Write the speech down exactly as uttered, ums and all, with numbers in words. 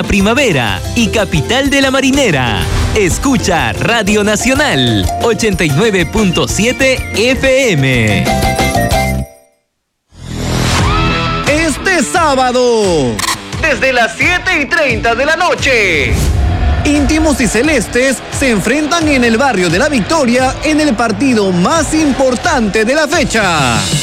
primavera y capital de la marinera. Escucha Radio Nacional ochenta y nueve punto siete F M. Este sábado, desde las siete y treinta de la noche, Íntimos y Celestes se enfrentan en el barrio de La Victoria en el partido más importante de la fecha.